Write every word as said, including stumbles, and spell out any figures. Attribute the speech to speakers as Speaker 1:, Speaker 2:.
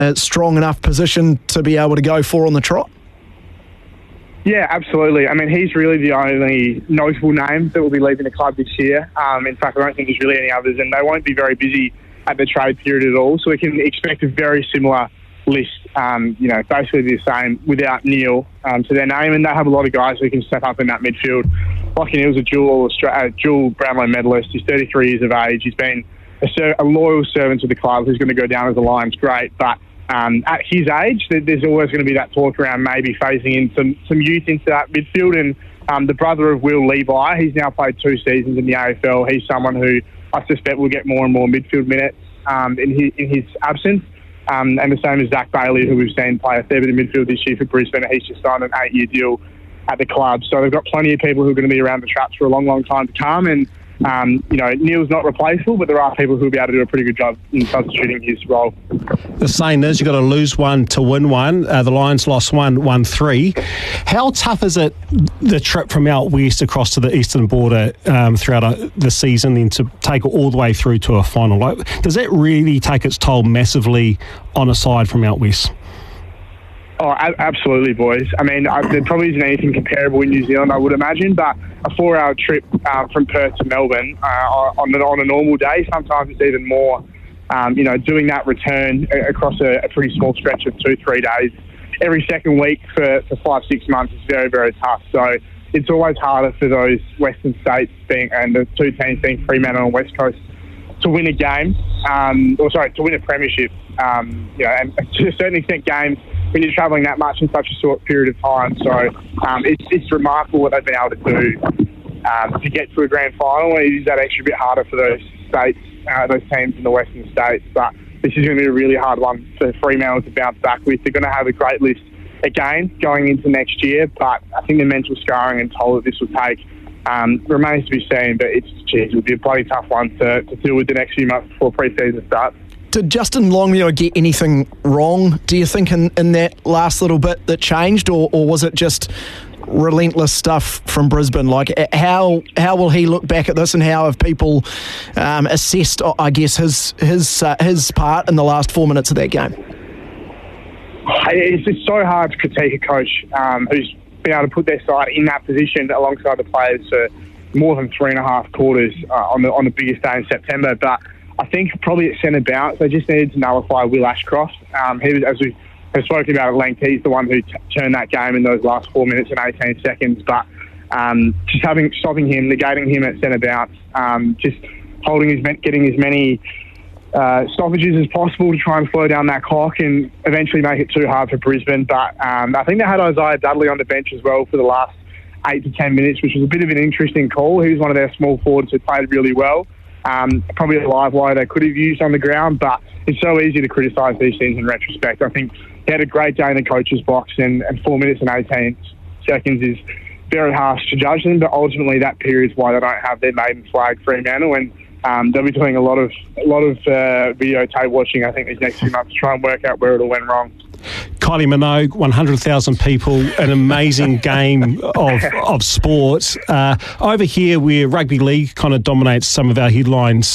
Speaker 1: a strong enough position to be able to go for on the trot?
Speaker 2: Yeah, absolutely. I mean, he's really the only notable name that will be leaving the club this year. Um, in fact, I don't think there's really any others, and they won't be very busy at the trade period at all. So we can expect a very similar list, um, you know, basically the same without Neil um, to their name. And they have a lot of guys who can step up in that midfield. Lachie Neale's a dual, uh, dual Brownlow medalist. He's thirty-three years of age. He's been a, ser- a loyal servant to the club who's going to go down as a Lions great, but Um, at his age, there's always going to be that talk around maybe phasing in some, some youth into that midfield. And um, the brother of Will Levi, he's now played two seasons in the A F L. He's someone who I suspect will get more and more midfield minutes um, in, his, in his absence. Um, and the same as Zach Bailey, who we've seen play a fair bit of midfield this year for Brisbane. He's just signed an eight-year deal at the club. So they've got plenty of people who are going to be around the traps for a long, long time to come. And Um, you know, Neil's not replaceable, but there are people who will be able to do a pretty good job in substituting his role.
Speaker 3: The saying is, you've got to lose one to win one. Uh, the Lions lost one, won three. How tough is it, the trip from out west across to the eastern border um, throughout a, the season, then to take it all the way through to a final? Like, does that really take its toll massively on a side from out west?
Speaker 2: Oh, absolutely, boys. I mean, I, there probably isn't anything comparable in New Zealand, I would imagine, but a four-hour trip uh, from Perth to Melbourne uh, on, on a normal day, sometimes it's even more. Um, you know, doing that return across a, a pretty small stretch of two, three days every second week for, for five, six months is very, very tough. So it's always harder for those Western states being, and the two teams being Fremantle and West Coast, to win a game, um, or sorry, to win a premiership. Um, you know, and to a certain extent, games when you're travelling that much in such a short period of time. So um, it's, it's remarkable what they've been able to do um, to get to a grand final. It is that extra bit harder for those states, uh, those teams in the Western states. But this is going to be a really hard one for Fremantle to bounce back with. They're going to have a great list again going into next year, but I think the mental scarring and toll that this will take um, remains to be seen. But it's, geez, it'll be a bloody tough one to, to deal with the next few months before pre-season starts.
Speaker 1: Did Justin Longmuir get anything wrong, do you think, in, in that last little bit that changed, or, or was it just relentless stuff from Brisbane? Like, how how will he look back at this, and how have people um, assessed, I guess, his his uh, his part in the last four minutes of that game?
Speaker 2: It's just so hard to critique a coach um, who's been able to put their side in that position alongside the players for more than three and a half quarters uh, on the on the biggest day in September. But I think probably at centre bounce, they just needed to nullify Will Ashcroft. Um, he was, as we have spoken about at length, he's the one who t- turned that game in those last four minutes and eighteen seconds. But um, just having stopping him, negating him at centre bounce, um, just holding his, getting as many uh, stoppages as possible to try and slow down that clock and eventually make it too hard for Brisbane. But um, I think they had Isaiah Dudley on the bench as well for the last eight to ten minutes, which was a bit of an interesting call. He was one of their small forwards who played really well. Um, probably a live wire they could have used on the ground, but it's so easy to criticise these things in retrospect. I think he had a great day in the coach's box, and, and four minutes and eighteen seconds is very harsh to judge them, but ultimately that period is why they don't have their maiden flag, Fremantle, and um, they'll be doing a lot of a lot of uh, videotape watching, I think, these next few months to try and work out where it all went wrong.
Speaker 3: Kylie Minogue, one hundred thousand people, an amazing game of of sport. Uh, over here, where rugby league kind of dominates some of our headlines,